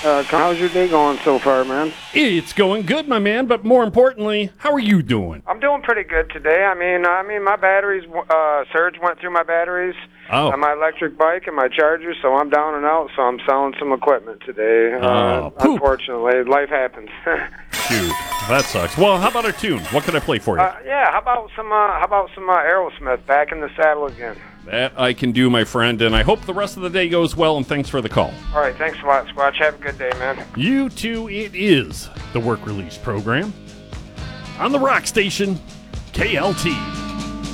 How's your day going so far, man? It's going good, my man, but more importantly, how are you doing? I'm doing pretty good today. I mean, my batteries, surge went through my batteries on my electric bike and my charger, so I'm down and out, so I'm selling some equipment today. Unfortunately, life happens. Shoot, that sucks. Well, how about a tune? What can I play for you? Yeah, how about some Aerosmith, Back in the Saddle Again? That I can do, my friend, and I hope the rest of the day goes well, and thanks for the call. All right, thanks a lot, Squatch. Have a good day, man. You too. It is the Work Release Program on the Rock Station, KLT.